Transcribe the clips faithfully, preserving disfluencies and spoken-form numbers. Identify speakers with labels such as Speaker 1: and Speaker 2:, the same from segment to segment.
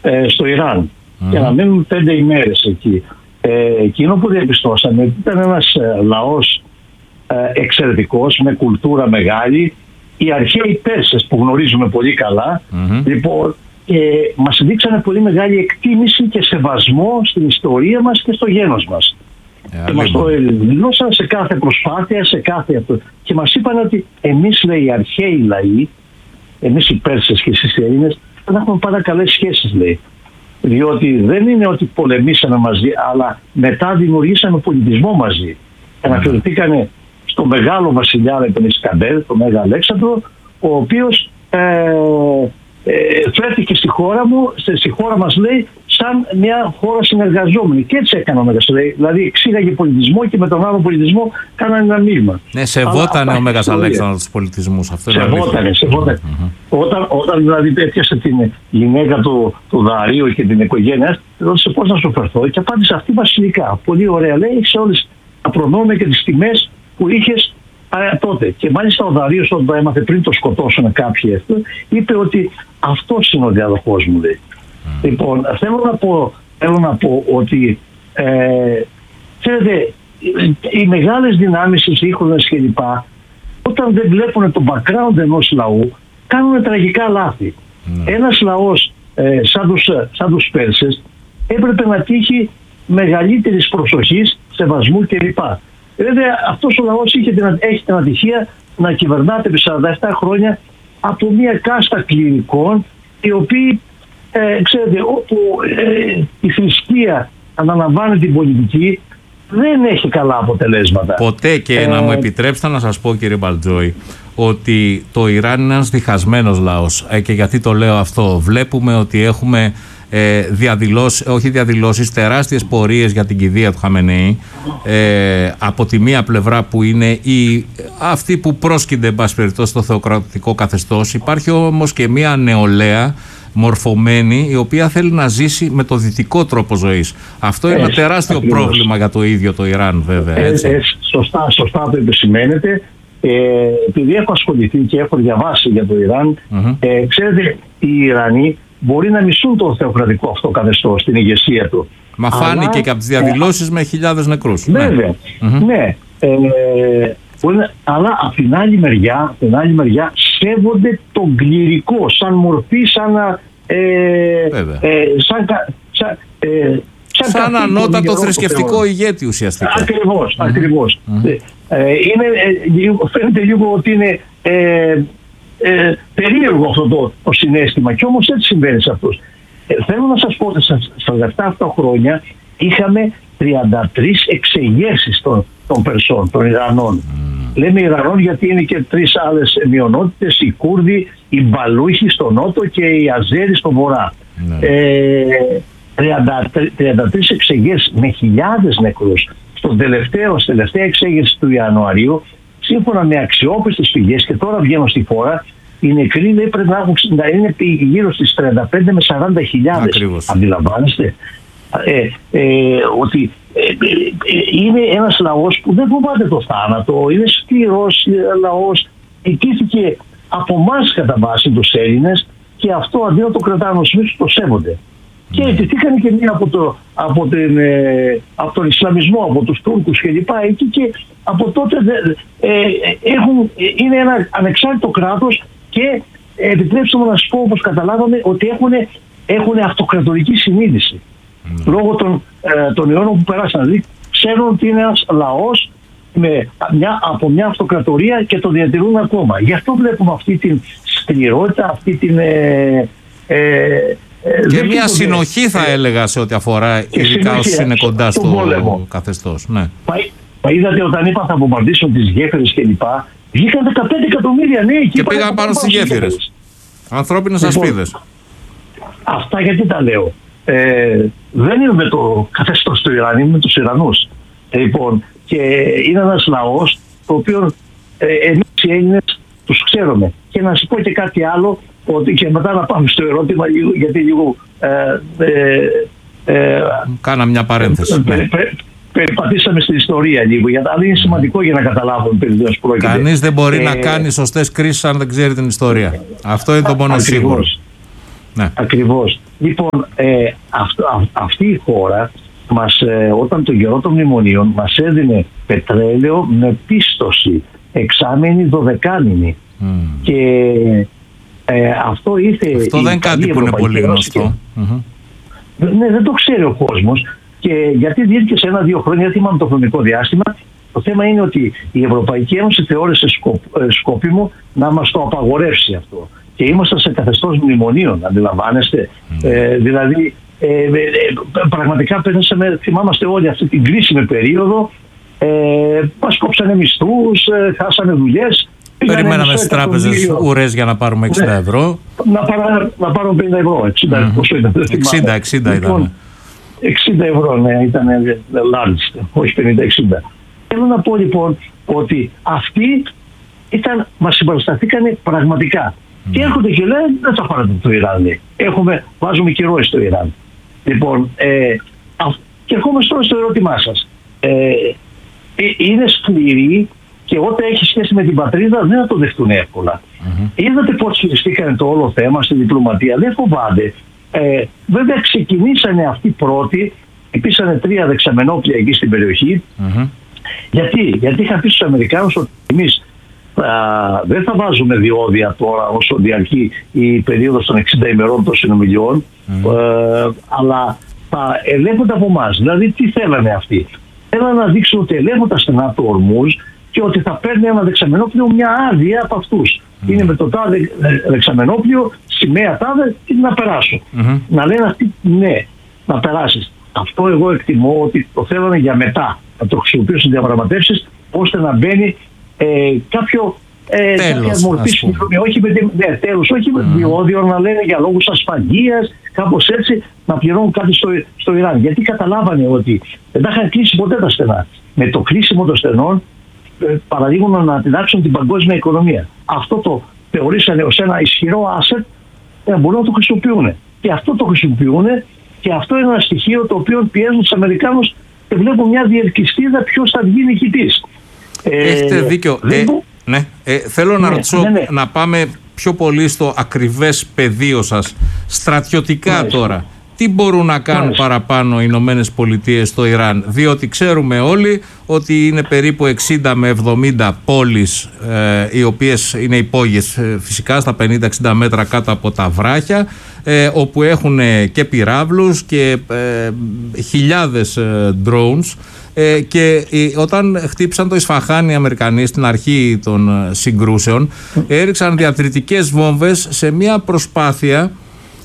Speaker 1: ε, στο Ιράν
Speaker 2: Mm.
Speaker 1: και να μείνουν πέντε ημέρες εκεί. Ε, εκείνο που διαπιστώσαμε ήταν ένας ε, λαός ε, εξαιρετικός, με κουλτούρα μεγάλη, οι αρχαίοι Πέρσες που γνωρίζουμε πολύ καλά.
Speaker 2: Mm-hmm.
Speaker 1: Λοιπόν, ε, μας δείξανε πολύ μεγάλη εκτίμηση και σεβασμό στην ιστορία μας και στο γένος μας.
Speaker 2: Yeah,
Speaker 1: και μας το δηλώσαν σε κάθε προσπάθεια, σε κάθε αυτό. Και μας είπαν ότι εμείς, λέει, οι αρχαίοι λαοί, εμείς οι Πέρσες και εσείς οι Έλληνες, θα έχουμε πάρα καλές σχέσεις, λέει. Διότι δεν είναι ότι πολεμήσαμε μαζί, αλλά μετά δημιουργήσαμε πολιτισμό μαζί. Αναφερθήκανε στο μεγάλο βασιλιά, τον Ισκαντέρ, τον Μέγα Αλέξανδρο, ο οποίος ε, ε, φέρθηκε στη χώρα μου, στη χώρα μας, λέει, σαν μια χώρα συνεργαζόμενη. Και έτσι έκανε ο Μέγας, λέει. Δηλαδή εξήγαγε πολιτισμό και με τον άλλο πολιτισμό κάνανε ένα μείγμα.
Speaker 2: Ναι, σεβότανε ο Μέγας Αλέξανδρος τους πολιτισμούς. Αυτό είναι
Speaker 1: σεβότανε, σεβότανε. Mm-hmm. Όταν, όταν δηλαδή έπιασε την γυναίκα του, του Δαρίου και την οικογένεια, ρώτησε πώς να σου φερθώ και απάντησε αυτή βασιλικά. Πολύ ωραία, λέει, έχεις όλες τα προνόμια και τις τιμές που είχες α, τότε. Και μάλιστα ο Δαρίος, όταν το έμαθε πριν το σκοτώσουν κάποιοι αυτό, είπε ότι αυτός είναι ο διαδοχός μου, λέει. Mm. Λοιπόν, θέλω να πω, θέλω να πω ότι ε, ξέρετε, οι μεγάλες δυνάμεις, οι σύγχρονες κλπ, όταν δεν βλέπουν το background ενός λαού, κάνουν τραγικά λάθη. Mm. Ένας λαός ε, σαν, τους, σαν τους Πέρσες έπρεπε να τύχει μεγαλύτερης προσοχής, σεβασμού κλπ. Βέβαια αυτός ο λαός είχε την, έχει την ατυχία να κυβερνάται επί σαράντα επτά χρόνια από μια κάστα κληρικών, οι οποίοι ε, ξέρετε, όπου ε, η θρησκεία αναλαμβάνει την πολιτική, δεν έχει καλά αποτελέσματα.
Speaker 2: Ποτέ. Και
Speaker 1: ε,
Speaker 2: να μου επιτρέψετε να σας πω, κύριε Μπαλτζόη, ότι το Ιράν είναι ένας διχασμένος λαός. Ε, και γιατί το λέω αυτό? Βλέπουμε ότι έχουμε ε, διαδηλώσεις, όχι διαδηλώσεις, τεράστιες πορείες για την κηδεία του Χαμενεή. Ε, από τη μία πλευρά που είναι οι, αυτοί που πρόσκυνται, εν πάση περιπτώσει, στο θεοκρατικό καθεστώς. Υπάρχει όμως και μία νεολαία μορφωμένη, η οποία θέλει να ζήσει με το δυτικό τρόπο ζωής. Αυτό είναι ε, ένα τεράστιο ακριβώς. πρόβλημα για το ίδιο το Ιράν, βέβαια. Έτσι.
Speaker 1: Ε, ε, σωστά, σωστά το επισημαίνετε. Ε, επειδή έχω ασχοληθεί και έχω διαβάσει για το Ιράν, mm-hmm. ε, ξέρετε, οι Ιρανοί μπορεί να μισούν το θεοκρατικό αυτό καθεστώς, την ηγεσία του.
Speaker 2: Μα αλλά, φάνηκε και από τις διαδηλώσεις ε, με χιλιάδες νεκρούς.
Speaker 1: Βέβαια, ναι. Mm-hmm. ναι. Ε, να, αλλά από την άλλη μεριά, από την άλλη μεριά σέβονται τον κληρικό σαν μορφή, σαν ε, ε, σαν, σαν, ε,
Speaker 2: σαν, σαν ανώτατο θρησκευτικό ηγέτη ουσιαστικά.
Speaker 1: Ακριβώς, mm-hmm. ακριβώς.
Speaker 2: Mm-hmm.
Speaker 1: Ε, είναι, ε, φαίνεται λίγο ότι είναι ε, ε, περίεργο αυτό το, το συναίσθημα και όμως έτσι συμβαίνει σε αυτούς. Ε, θέλω να σας πω ότι στα σαράντα επτά αυτά χρόνια είχαμε τριάντα τρεις εξεγέρσεις των, των Περσών, των Ιρανών. Mm. Λέμε Ιρανών γιατί είναι και τρεις άλλες μειονότητες, οι Κούρδοι, οι Μπαλούχοι στο νότο και οι Αζέροι στο βορρά. Mm. Ε, τριάντα τρεις εξεγέρσεις με χιλιάδες νεκρούς. Στον τελευταίο, στην τελευταία εξέγερση του Ιανουαρίου, σύμφωνα με αξιόπιστες πηγές, και τώρα βγαίνω στη φόρα, οι νεκροί, λέει, πρέπει να, έχουν, να είναι γύρω στις τριάντα πέντε με σαράντα χιλιάδες. Αντιλαμβάνεστε ε, ε, ότι ε, ε, είναι ένας λαός που δεν φοβάται το θάνατο, είναι σκληρός λαός, εκείθηκε από εμάς κατά βάση τους Έλληνες, και αυτό αντί να το κρατάνε ως μύθος, το σέβονται. Mm. Και ετηθήκανε και μία από, το, από, την, ε, από τον Ισλαμισμό, από τους Τούρκους κλπ. Εκεί και από τότε ε, ε, έχουν, είναι ένα ανεξάρτητο κράτος και ε, επιτρέψτε μου να σας πω, όπως καταλάβαμε, ότι έχουν, έχουν αυτοκρατορική συνείδηση. Mm. Λόγω των, ε, των αιώνων που περάσαν. Δηλαδή ξέρουν ότι είναι ένας λαός με μια, από μια αυτοκρατορία και το διατηρούν ακόμα. Γι' αυτό βλέπουμε αυτή την σκληρότητα, αυτή την... Ε, ε,
Speaker 2: και μια συνοχή θα έλεγα σε ό,τι αφορά ειδικά όσους είναι κοντά στο πόλεμο. Καθεστώς. Ναι.
Speaker 1: Μα, μα είδατε όταν είπαν θα βομβαρδίσουν τις γέφυρες κλπ. Βγήκαν δεκαπέντε εκατομμύρια νέοι
Speaker 2: και πήγαν πάνω στις γέφυρες. Ανθρώπινες
Speaker 1: λοιπόν, ασπίδες. Αυτά γιατί τα λέω. Ε, δεν είναι με το καθεστώς του Ιράν, είναι με τους Ιρανούς. Λοιπόν, και είναι ένας λαός το οποίο ε, εμείς οι Έλληνες τους ξέρουμε. Και να σας πω και κάτι άλλο, ότι και μετά να πάμε στο ερώτημα, γιατί λίγο ε, ε, ε,
Speaker 2: κάνα μια παρένθεση.
Speaker 1: Ε, ε, περιπατήσαμε στην ιστορία λίγο, αλλά είναι σημαντικό για να καταλάβουμε περί τίνος πρόκειται.
Speaker 2: Κανείς δεν μπορεί ε, να κάνει σωστές κρίσεις αν δεν ξέρει την ιστορία. Αυτό είναι το μόνο σίγουρο.
Speaker 1: Ναι. Ακριβώς. Λοιπόν, ε, αυτό, α, αυτή η χώρα μας, ε, όταν τον καιρό των μνημονίων μας έδινε πετρέλαιο με πίστοση, εξάμηνη, δωδεκάμηνη. Mm. Και ε, αυτό ήρθε...
Speaker 2: Αυτό δεν είναι κάτι που είναι πολύ γνωστό. Και, mm-hmm.
Speaker 1: Ναι, δεν το ξέρει ο κόσμος. Και γιατί διήρκησε ένα-δύο χρόνια, δεν θυμάμαι το χρονικό διάστημα. Το θέμα είναι ότι η Ευρωπαϊκή Ένωση θεώρησε σκοπ, σκόπιμο να μας το απαγορεύσει αυτό. Και ήμασταν σε καθεστώς μνημονίων, αντιλαμβάνεστε. Mm. Ε, δηλαδή, ε, ε, ε, πραγματικά πέρασαμε, θυμάμαστε όλοι αυτή την κρίσιμη περίοδο. Ε, μας κόψανε μισθούς, ε, χάσανε δουλειές.
Speaker 2: Περιμέναμε στις τράπεζες ουρές για να πάρουμε εξήντα ευρώ.
Speaker 1: Να, παρά, να πάρουμε πενήντα ευρώ, εξήντα, mm. πόσο ήταν,
Speaker 2: εξήντα, εξήντα ήταν.
Speaker 1: Λοιπόν, εξήντα ευρώ, ναι, ήταν large, όχι πενήντα εξήντα. Θέλω να πω λοιπόν ότι αυτοί ήταν, μας συμπαρασταθήκανε πραγματικά. Mm. Και έρχονται και λένε δεν θα πάρετε το Ιράν. Λέει. Έχουμε, βάζουμε κυρώσεις στο Ιράν. Λοιπόν, ε, α, και ερχόμαστε τώρα στο ερώτημά σας. Ε, ε, είναι σκληρή και όταν έχει σχέση με την πατρίδα δεν θα το δεχτούν εύκολα. Mm-hmm. Είδατε πώς χειριστήκανε το όλο θέμα στη διπλωματία. Δεν φοβάται. Ε, βέβαια ξεκινήσανε αυτοί πρώτοι, υπήρξαν τρία δεξαμενόπλια εκεί στην περιοχή. Mm-hmm. Γιατί, γιατί είχαν πει στους Αμερικάνους ότι εμείς α, δεν θα βάζουμε διόδια τώρα όσο διαρκεί η περίοδος των εξήντα ημερών των συνομιλιών, mm. ε, αλλά θα ελέγχονται από εμάς. Δηλαδή τι θέλανε αυτοί. Θέλανε να δείξουν ότι ελέγχουν τα στενά του ορμούς και ότι θα παίρνει ένα δεξαμενόπλιο μια άδεια από αυτούς. Mm. Είναι με το τάδε δεξαμενόπλιο, σημαία τάδε και να περάσω. Mm-hmm. Να λένε αυτοί ναι, να περάσεις. Αυτό εγώ εκτιμώ ότι το θέλανε για μετά. Να το χρησιμοποιήσουν στις διαπραγματεύσεις ώστε να μπαίνει ε, κάποιο ε, τέλος, μορφή, όχι με, ναι, τέλος, όχι mm. με διόδιο, να λένε για λόγους ασφαλείας, κάπως έτσι να πληρώνουν κάτι στο, στο Ιράν. Γιατί καταλάβανε ότι δεν τα είχαν κλείσει ποτέ τα στενά. Με το κλείσιμο των στενών ε, παραλίγο να αντιδάξουν την παγκόσμια οικονομία. Αυτό το θεωρήσανε ως ένα ισχυρό asset ε, μπορούν να το χρησιμοποιούν. Και αυτό το χρησιμοποιούν και αυτό είναι ένα στοιχείο το οποίο πιέζουν τους Αμερικάνους και βλέπω μια διελκυστίδα ποιος θα βγει νικητής.
Speaker 2: Έχετε ε, δίκιο. Ε, ναι. ε, θέλω ναι, να ρωτήσω, ναι, ναι. να πάμε πιο πολύ στο ακριβές πεδίο σας. Στρατιωτικά ναι, τώρα, τι μπορούν να κάνουν ναι, παραπάνω οι Ηνωμένες Πολιτείες στο Ιράν? Διότι ξέρουμε όλοι ότι είναι περίπου εξήντα με εβδομήντα πόλεις ε, οι οποίες είναι υπόγειες ε, φυσικά στα πενήντα εξήντα μέτρα κάτω από τα βράχια, ε, όπου έχουν ε, και πυράβλους και ε, χιλιάδες ε, drones. Ε, και ε, όταν χτύπησαν το Ισφαχάν οι Αμερικανοί στην αρχή των ε, συγκρούσεων, έριξαν διατρητικές βόμβες σε μια προσπάθεια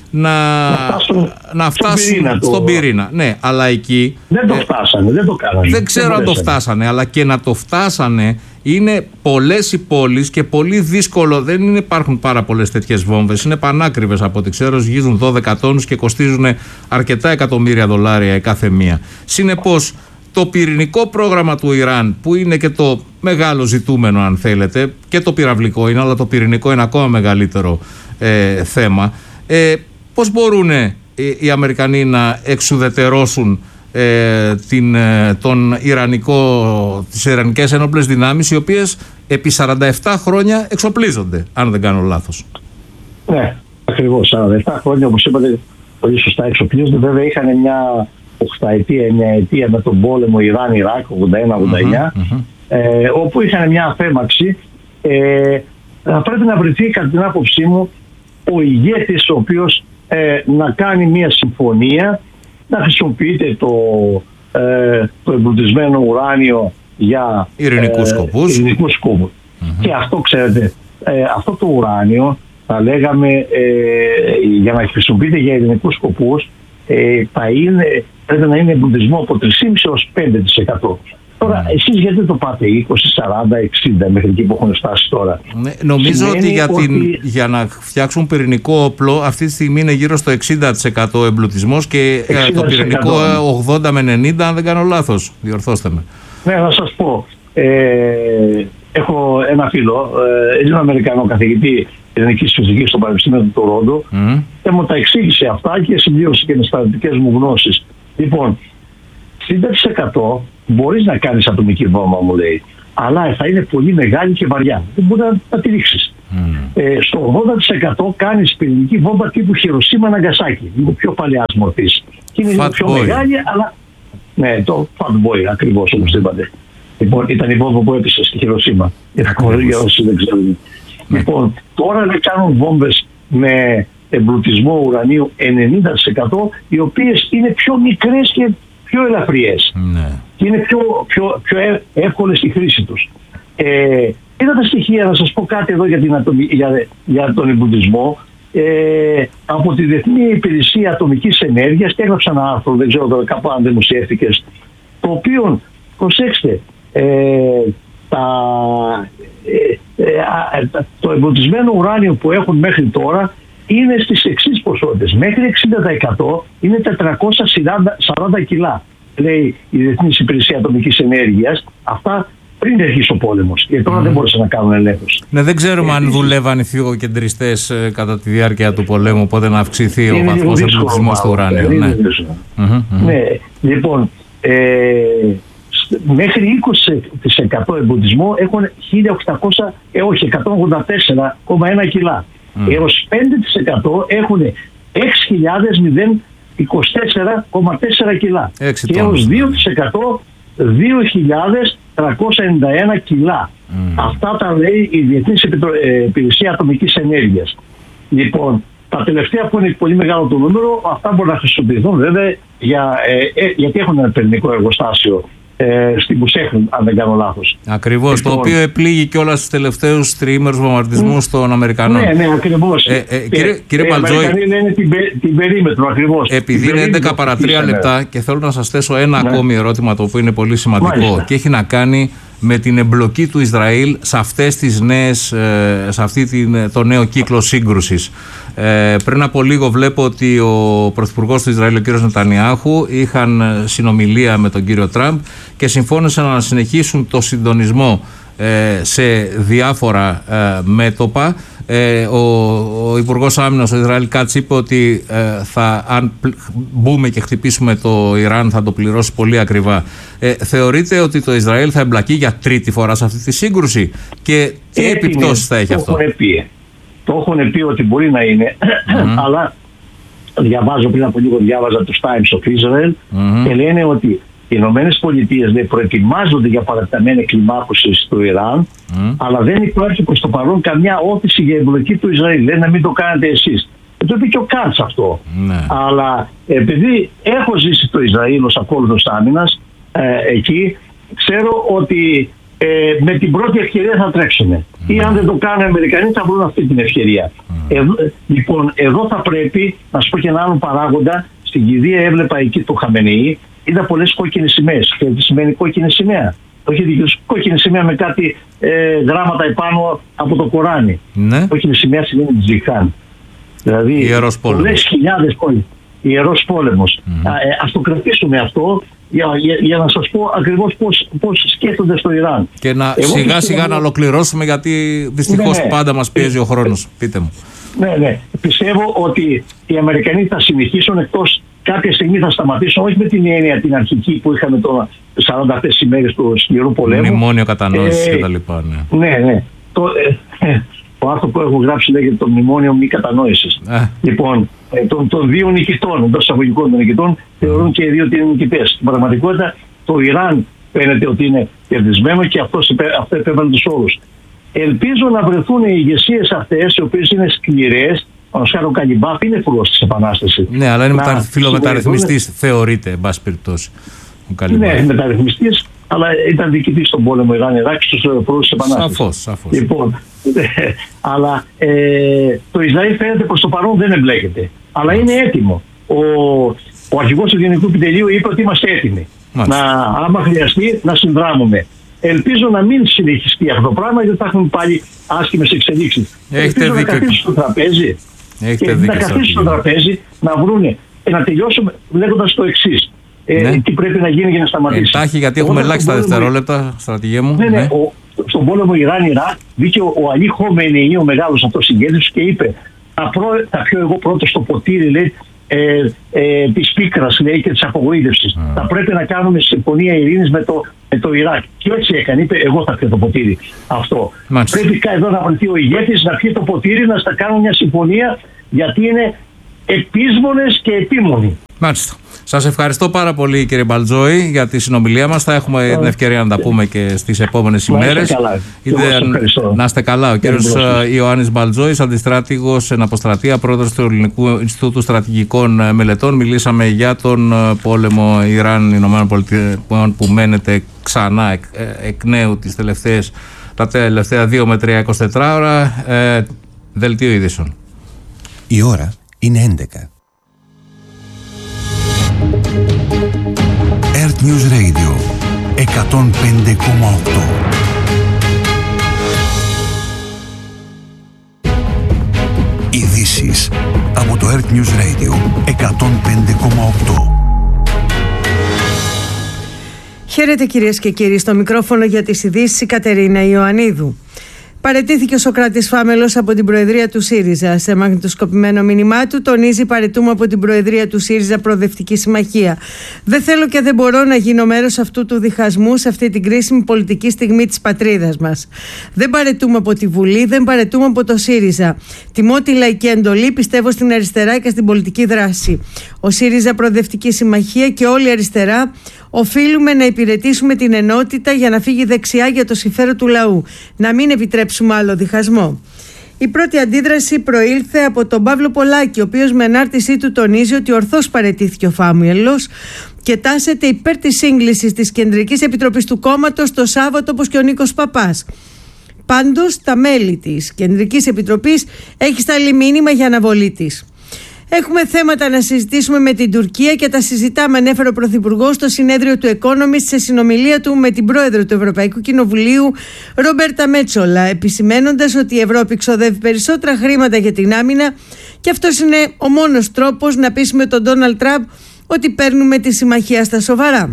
Speaker 2: να, να φτάσουν, να φτάσουν στον πυρήνα. Στον πυρήνα. Ναι, αλλά εκεί
Speaker 1: δεν το φτάσανε, δεν το κάνανε.
Speaker 2: Δεν ξέρω δεν αν το φτάσανε, αλλά και να το φτάσανε είναι πολλές οι πόλεις και πολύ δύσκολο. Δεν είναι, υπάρχουν πάρα πολλές τέτοιες βόμβες. Είναι πανάκριβες από ό,τι ξέρω, ζυγίζουν δώδεκα τόνους και κοστίζουν αρκετά εκατομμύρια δολάρια η κάθε μία. Συνεπώς, το πυρηνικό πρόγραμμα του Ιράν, που είναι και το μεγάλο ζητούμενο αν θέλετε, και το πυραυλικό είναι, αλλά το πυρηνικό είναι ακόμα μεγαλύτερο ε, θέμα. Ε, πώς μπορούν ε, οι Αμερικανοί να εξουδετερώσουν ε, την, ε, τον Ιρανικό, τις Ιρανικές ενόπλες δυνάμεις, οι οποίες επί σαράντα επτά χρόνια εξοπλίζονται, αν δεν κάνω λάθος?
Speaker 1: Ναι, ακριβώς. σαράντα επτά χρόνια, όπως είπατε, πολύ σωστά εξοπλίζονται. Βέβαια είχαν μια οχταετία, εννιαετία με τον πόλεμο Ιράν-Ιράκ ογδόντα ένα ογδόντα εννιά, mm-hmm, mm-hmm. ε, όπου είχαν μια αφέμαξη. Ε, θα πρέπει να βρεθεί, κατά την άποψή μου, ο ηγέτης ο οποίος ε, να κάνει μια συμφωνία, να χρησιμοποιείται το, ε, το εμπλουτισμένο ουράνιο για
Speaker 2: ειρηνικούς σκοπούς.
Speaker 1: Ε, σκοπούς. Mm-hmm. Και αυτό, ξέρετε, ε, αυτό το ουράνιο, θα λέγαμε, ε, για να χρησιμοποιείται για ειρηνικούς σκοπούς, ε, θα είναι, πρέπει να είναι εμπλουτισμό από τρία κόμμα πέντε έως πέντε τοις εκατό. Τώρα, mm. εσείς γιατί το πάτε είκοσι, σαράντα, εξήντα μέχρι εκεί που έχουν φτάσει τώρα?
Speaker 2: Ναι, νομίζω ότι για, την, ότι για να φτιάξουν πυρηνικό όπλο αυτή τη στιγμή είναι γύρω στο εξήντα τοις εκατό εμπλουτισμός και εξήντα τοις εκατό. Το πυρηνικό ογδόντα με ενενήντα, αν δεν κάνω λάθος. Διορθώστε με.
Speaker 1: Ναι, να σας πω. Ε, έχω ένα φίλο, ε, είναι Αμερικανό καθηγητή ειρηνικής φυσικής στο Πανεπιστήμιο του Τορόντο, mm. και μου τα εξήγησε αυτά και συμπλήρωσε και με στρατιωτικές μου γνώσεις. Λοιπόν, εξήντα τοις εκατό μπορείς να κάνεις ατομική βόμβα, μου λέει, αλλά θα είναι πολύ μεγάλη και βαριά. Δεν μπορεί να, να τη ρίξεις. Mm. Ε, στο ογδόντα τοις εκατό κάνεις πυρηνική βόμβα τύπου Χιροσίμα Ναγκασάκι, λίγο πιο παλαιάς μορφής. Και είναι λίγο πιο boy. μεγάλη, αλλά ναι, το Fat Boy ακριβώς όπως είπατε. Λοιπόν, ήταν η βόμβα που έπεισε στη Χιροσίμα. Για όσοι δεν ξέρουν. Mm. Λοιπόν, τώρα δεν κάνουν βόμβες με εμπλουτισμό ουρανίου ενενήντα τοις εκατό, οι οποίες είναι πιο μικρές και πιο ελαφριές. Mm. Και είναι πιο, πιο, πιο εύκολες στη χρήση τους. Ε, είδα τα στοιχεία, να σας πω κάτι εδώ για, την ατομι... για, για τον εμπλουτισμό. Ε, από τη Διεθνή Υπηρεσία Ατομικής Ενέργειας, και έγραψα ένα άρθρο, δεν ξέρω τώρα κάπου αν δημοσιεύτηκε, το οποίο, προσέξτε, ε, τα, ε, ε, το εμπλουτισμένο ουράνιο που έχουν μέχρι τώρα είναι στις εξής ποσότητες. Μέχρι εξήντα τοις εκατό είναι τετρακόσια σαράντα κιλά, λέει η Διεθνή Υπηρεσία Ατομικής Ενέργειας. Αυτά πριν αρχίσει ο πόλεμος. Και τώρα mm. δεν μπορούσαν να κάνουν ελέγχους.
Speaker 2: Ναι, δεν ξέρουμε ε, αν δουλεύαν οι φυγοκεντριστές ε, κατά τη διάρκεια του πολέμου, οπότε να αυξηθεί ο βαθμός εμπλουτισμός του ουρανίου. Ναι. Mm-hmm, mm-hmm.
Speaker 1: ναι, λοιπόν, ε, μέχρι είκοσι τοις εκατό εμπλουτισμό έχουν χίλια οκτακόσια, ε, όχι, εκατόν ογδόντα τέσσερα κόμμα ένα κιλά. Mm. Έως πέντε τοις εκατό έχουν έξι χιλιάδες είκοσι τέσσερα κόμμα τέσσερα κιλά. Και έως δύο τοις εκατό δύο χιλιάδες τριακόσια ενενήντα ένα κιλά. Mm. Αυτά τα λέει η Διεθνής Υπηρεσία Ατομικής Ενέργειας. Λοιπόν, τα τελευταία που είναι πολύ μεγάλο το νούμερο, αυτά μπορούν να χρησιμοποιηθούν βέβαια για, ε, ε, γιατί έχουν ένα πυρηνικό εργοστάσιο ε, στην Μπουσέχνη, αν δεν κάνω λάθος.
Speaker 2: Ακριβώς, λοιπόν, το οποίο επλήγει κιόλας στους τελευταίους τριήμερους βομβαρδισμούς mm. των Αμερικανών.
Speaker 1: Ναι, ναι, ακριβώς.
Speaker 2: Ε, ε, κύριε κύριε ε, Μπαλτζόη, οι
Speaker 1: Αμερικανοί λένε την, την περίμετρο, ακριβώς.
Speaker 2: Επειδή είναι έντεκα παρά τρία λεπτά και θέλω να σας θέσω ένα ναι. ακόμη ερώτημα, το οποίο είναι πολύ σημαντικό. Μάλιστα. Και έχει να κάνει με την εμπλοκή του Ισραήλ σε αυτές τις νέες, σε αυτή την, το νέο κύκλο σύγκρουσης. Ε, πριν από λίγο βλέπω ότι ο Πρωθυπουργός του Ισραήλ, ο κύριος Νετανιάχου, είχαν συνομιλία με τον κύριο Τραμπ και συμφώνησαν να συνεχίσουν το συντονισμό ε, σε διάφορα ε, μέτωπα. Ε, ο, ο Υπουργός Άμυνας του Ισραήλ Κάτς είπε ότι ε, θα, αν μπούμε και χτυπήσουμε το Ιράν θα το πληρώσει πολύ ακριβά. Ε, θεωρείτε ότι το Ισραήλ θα εμπλακεί για τρίτη φορά σε αυτή τη σύγκρουση και τι Έτοιμες, επιπτώσεις θα έχει
Speaker 1: το
Speaker 2: αυτό?
Speaker 1: Έχουν πει. Το έχουν πει ότι μπορεί να είναι, mm-hmm. αλλά διαβάζω πριν από λίγο, διάβαζα τους Times of Israel mm-hmm. και λένε ότι οι Ηνωμένες Πολιτείες προετοιμάζονται για παραταμένη κλιμάκωση στο Ιράν, mm. αλλά δεν υπάρχει προς το παρόν καμιά όθηση για εμπλοκή του Ισραήλ. Λένε να μην το κάνετε εσείς. Το είπε και ο Κάτς αυτό. Mm. Αλλά επειδή έχω ζήσει το Ισραήλ ως ακόλουθος άμυνας ε, εκεί, ξέρω ότι ε, με την πρώτη ευκαιρία θα τρέξουν. Mm. Ή αν δεν το κάνουν οι Αμερικανοί θα βρουν αυτή την ευκαιρία. Mm. Εδώ, λοιπόν, εδώ θα πρέπει να σου πω και έναν άλλο παράγοντα. Στην κηδεία έβλεπα εκεί το Χαμενεή. Είδα πολλές κόκκινες σημαίες. Και τι σημαίνει κόκκινη σημαία? Όχι δίκαιος, κόκκινη σημαία με κάτι ε, γράμματα επάνω από το Κοράνι. Ναι. Κόκκινη σημαία σημαίνει τζιχάν. Δηλαδή
Speaker 2: ιερός πόλεμος.
Speaker 1: Πολλές χιλιάδες πόλεμος. Ιερός πόλεμος. Mm-hmm. Ε, ας το κρατήσουμε αυτό για, για, για να σας πω ακριβώς πώς, πώς σκέφτονται στο Ιράν.
Speaker 2: Και να Εγώ σιγά πιστεύω... σιγά να ολοκληρώσουμε, γιατί δυστυχώς ναι, ναι. πάντα μας πιέζει ο χρόνος. Πείτε μου.
Speaker 1: Ναι, ναι. Πιστεύω ότι οι Αμερικανοί θα συνεχίσουν, εκτός κάποια στιγμή θα σταματήσουν, όχι με την έννοια την αρχική που είχαμε το σαράντα αυτές τις ημέρες του σκληρού πολέμου.
Speaker 2: Μνημόνιο κατανόησης ε, και τα λοιπά, ναι.
Speaker 1: Ναι, ναι. Το, ε, το άρθρο που έχω γράψει λέγεται το μνημόνιο μη κατανόησης. Ε. Λοιπόν, ε, των, των δύο νικητών, εντός εισαγωγικών των νικητών, θεωρούν και οι δύο ότι είναι νικητές. Στην πραγματικότητα, το Ιράν φαίνεται ότι είναι κερδισμένο και αυτός, αυτό επέβαλε τους όρους. Ελπίζω να βρεθούν οι ηγεσίες αυτές, οι οποίες είναι σκληρές. Ο Σάρο Καλιμπάφ είναι φρουρός της Επανάστασης.
Speaker 2: Ναι, αλλά είναι μετα... φιλομεταρρυθμιστής, θεωρείται, εν πάση περιπτώσει.
Speaker 1: Ναι, μεταρρυθμιστής, αλλά ήταν διοικητής στον πόλεμο Ιράν-Ιράκ στους φρουρούς της Επανάστασης.
Speaker 2: Σαφώς, σαφώς.
Speaker 1: Λοιπόν, αλλά ε, το Ισραήλ φαίνεται προς το παρόν δεν εμπλέκεται. Αλλά είναι έτοιμο. Ο, ο αρχηγός του Γενικού Επιτελείου είπε ότι είμαστε έτοιμοι. Μάλιστα. Να, άμα χρειαστεί, να συνδράμουμε. Ελπίζω να μην συνεχιστεί αυτό το πράγμα, γιατί θα έχουμε πάλι άσχημες εξελίξεις.
Speaker 2: Έχετε
Speaker 1: Ελπίζω
Speaker 2: δίκιο.
Speaker 1: να καθίσουν στο τραπέζι
Speaker 2: Έχετε
Speaker 1: και
Speaker 2: δίκιο
Speaker 1: να καθίσουν στο τραπέζι να βρούνε και να τελειώσουμε λέγοντας το εξής. Ε, ναι. Τι πρέπει να γίνει για να σταματήσει.
Speaker 2: Εντάχει, γιατί έχουμε ελάχιστα δευτερόλεπτα, στρατηγέ μου.
Speaker 1: Ναι, ναι. ναι. Ο, στον πόλεμο Ιράν-Ιράκ βγήκε ο, ο Αλή Χομενεϊ, ο μεγάλος αυτός συγκέντρος, και είπε: Θα, προ, θα πιω εγώ πρώτο στο ποτήρι, λέει, ε, ε, της πίκρας, λέει, και της απογοήτευσης. Mm. Θα πρέπει να κάνουμε συμφωνία ειρήνης με το, με το Ιράκ. Και έτσι έκανε, είπε, εγώ θα πιω το ποτήρι αυτό. Μάλιστα. Πρέπει εδώ να βρεθεί ο ηγέτης, να πιει το ποτήρι, να στα κάνουν μια συμφωνία, γιατί είναι επίσμονες και επίμονοι.
Speaker 2: Μάλιστα. Σας ευχαριστώ πάρα πολύ, κύριε Μπαλτζόη, για τη συνομιλία μας. Θα έχουμε την ευκαιρία να τα πούμε και στις επόμενες ημέρες. Να είστε καλά. Ο κύριος Ιωάννης Μπαλτζόης, αντιστράτηγος εν αποστρατεία, πρόεδρος του Ελληνικού Ινστιτούτου Στρατηγικών Μελετών. Μιλήσαμε για τον πόλεμο Ιράν-Ηνωμένων Πολιτειών που μένεται ξανά εκ, εκ νέου τις τελευταίες, τα τελευταία δύο με τρία εικοσιτέσσερις ώρα. Ε, δελτίο ειδήσεων.
Speaker 3: Η ώρα είναι έντεκα. Earth News Radio εκατόν πέντε κόμμα οκτώ. Ειδήσεις από το Earth News Radio εκατόν πέντε κόμμα οκτώ.
Speaker 4: Χαίρετε κυρίες και κύριοι, στο μικρόφωνο για τις ειδήσεις η Κατερίνα Ιωαννίδου. Παραιτήθηκε ο Σωκράτης Φάμελος από την Προεδρία του ΣΥΡΙΖΑ. Σε μαγνητοσκοπημένο μήνυμά του τονίζει: παραιτούμε από την Προεδρία του ΣΥΡΙΖΑ Προοδευτική Συμμαχία. Δεν θέλω και δεν μπορώ να γίνω μέρος αυτού του διχασμού σε αυτή την κρίσιμη πολιτική στιγμή της πατρίδας μας. Δεν παραιτούμε από τη Βουλή, δεν παραιτούμε από το ΣΥΡΙΖΑ. Τιμώ τη λαϊκή εντολή, πιστεύω στην αριστερά και στην πολιτική δράση. Ο ΣΥΡΙΖΑ Προοδευτική Συμμαχία και όλη η αριστερά οφείλουμε να υπηρετήσουμε την ενότητα για να φύγει δεξιά για το συμφέρον του λαού. Να μην επιτρέψουμε άλλο διχασμό. Η πρώτη αντίδραση προήλθε από τον Παύλο Πολάκη, ο οποίος με ανάρτησή του τονίζει ότι ορθώς παραιτήθηκε ο Φάμελος και τάσεται υπέρ της σύγκλησης της Κεντρικής Επιτροπής του κόμματος το Σάββατο, όπως και ο Νίκος Παπάς. Πάντως, τα μέλη της Κεντρικής Επιτροπής έχει σταλεί μήνυμα για αναβολή της. Έχουμε θέματα να συζητήσουμε με την Τουρκία και τα συζητάμε, ανέφερε ο Πρωθυπουργός στο συνέδριο του Economist σε συνομιλία του με την Πρόεδρο του Ευρωπαϊκού Κοινοβουλίου, Ρομπέρτα Μέτσολα, επισημένοντας ότι η Ευρώπη ξοδεύει περισσότερα χρήματα για την άμυνα και αυτός είναι ο μόνος τρόπος να πείσουμε τον Ντόναλντ Τραμπ ότι παίρνουμε τη συμμαχία στα σοβαρά.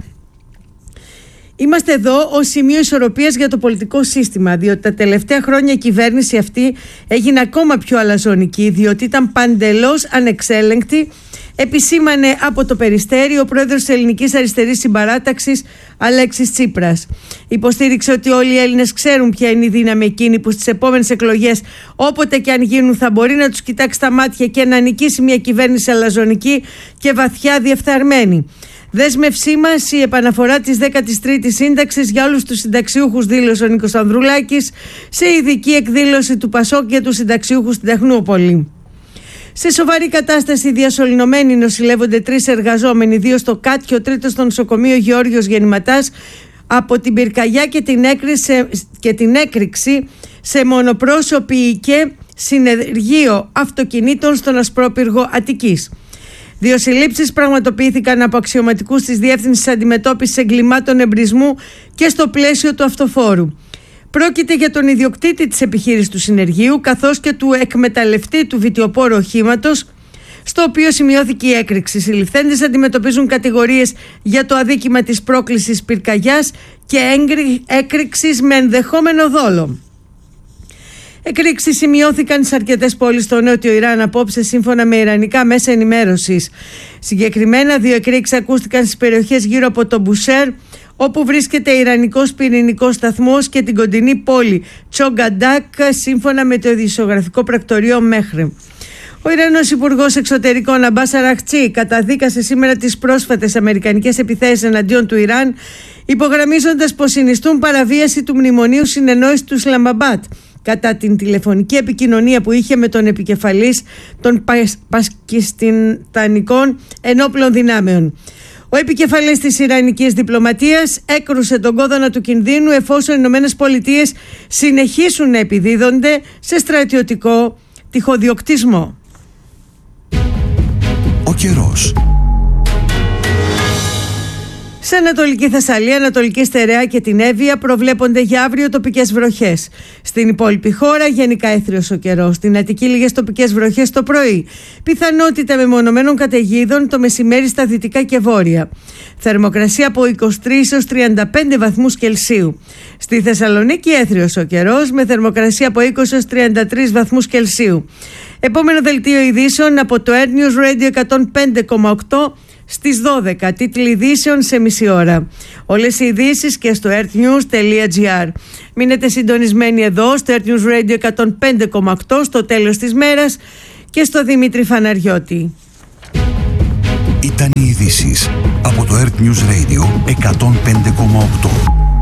Speaker 4: Είμαστε εδώ ως σημείο ισορροπίας για το πολιτικό σύστημα, διότι τα τελευταία χρόνια η κυβέρνηση αυτή έγινε ακόμα πιο αλαζονική, διότι ήταν παντελώς ανεξέλεγκτη, επισήμανε από το Περιστέρι ο πρόεδρος της Ελληνικής Αριστερής Συμπαράταξης Αλέξης Τσίπρας. Υποστήριξε ότι όλοι οι Έλληνες ξέρουν ποια είναι η δύναμη εκείνη που στις επόμενες εκλογές, όποτε και αν γίνουν, θα μπορεί να τους κοιτάξει τα μάτια και να νικήσει μια κυβέρνηση αλαζονική και βαθιά διεφθαρμένη. Δέσμευσή μας η επαναφορά της δέκατης τρίτης σύνταξης για όλους τους συνταξιούχους, δήλωσε ο Νίκος Ανδρουλάκης σε ειδική εκδήλωση του Πασόκ για τους συνταξιούχους στην Τεχνούπολη. Σε σοβαρή κατάσταση διασωληνωμένοι νοσηλεύονται τρεις εργαζόμενοι, δύο στο ΚΑΤ και ο τρίτος στο νοσοκομείο Γεώργιος Γεννηματάς από την πυρκαγιά και την, έκρηξη, και την έκρηξη σε μονοπρόσωπη και συνεργείο αυτοκινήτων στον Ασπρόπυργο Αττικής. Δύο συλλήψεις πραγματοποιήθηκαν από αξιωματικούς της Διεύθυνσης Αντιμετώπισης Εγκλημάτων Εμπρισμού και στο πλαίσιο του αυτοφόρου. Πρόκειται για τον ιδιοκτήτη της επιχείρησης του συνεργείου καθώς και του εκμεταλλευτή του βιτιοπόρου οχήματος, στο οποίο σημειώθηκε η έκρηξη. Οι συλληφθέντες αντιμετωπίζουν κατηγορίες για το αδίκημα της πρόκλησης πυρκαγιάς και έκρηξης με ενδεχόμενο δόλο. Εκρήξεις σημειώθηκαν σε αρκετές πόλεις στο νότιο Ιράν απόψε, σύμφωνα με ιρανικά μέσα ενημέρωσης. Συγκεκριμένα, δύο εκρήξεις ακούστηκαν στις περιοχές γύρω από το Μπουσέρ, όπου βρίσκεται Ιρανικός πυρηνικός σταθμός, και την κοντινή πόλη Τσογκαντάκ, σύμφωνα με το ειδησιογραφικό πρακτορείο Μέχρε. Ο Ιρανός Υπουργός Εξωτερικών Αμπάς Αραχτσί καταδίκασε σήμερα τις πρόσφατες αμερικανικές επιθέσεις εναντίον του Ιράν, υπογραμμίζοντας πως συνιστούν παραβίαση του Μνημονίου Συνεννόησης του Ισλαμαμπάτ κατά την τηλεφωνική επικοινωνία που είχε με τον επικεφαλής των πακιστανικών ενόπλων δυνάμεων. Ο επικεφαλής της Ιρανικής διπλωματίας έκρουσε τον κόδωνα του κινδύνου εφόσον οι Ηνωμένες Πολιτείες συνεχίσουν να επιδίδονται σε στρατιωτικό τυχοδιοκτισμό.
Speaker 3: Ο καιρός.
Speaker 4: Σε Ανατολική Θεσσαλία, Ανατολική Στερεά και την Εύβοια προβλέπονται για αύριο τοπικές βροχές. Στην υπόλοιπη χώρα γενικά έθριος ο καιρός. Στην Αττική λίγες τοπικές βροχές το πρωί. Πιθανότητα μεμονωμένων καταιγίδων το μεσημέρι στα δυτικά και βόρεια. Θερμοκρασία από είκοσι τρεις έως τριάντα πέντε βαθμούς Κελσίου. Στη Θεσσαλονίκη έθριος ο καιρός με θερμοκρασία από είκοσι έως τριάντα τρεις βαθμούς Κελσίου. Επόμενο δελτίο ειδήσεων από το Earth News Radio εκατόν πέντε κόμμα οκτώ στις δώδεκα. Τίτλοι ειδήσεων σε μισή ώρα. Όλες οι ειδήσεις και στο earthnews τελεία gr. Μείνετε συντονισμένοι εδώ στο Earth News Radio εκατόν πέντε κόμμα οκτώ στο τέλος της μέρας και στο Δημήτρη Φαναριώτη.
Speaker 3: Ήταν οι ειδήσεις από το Earth News Radio εκατόν πέντε κόμμα οκτώ.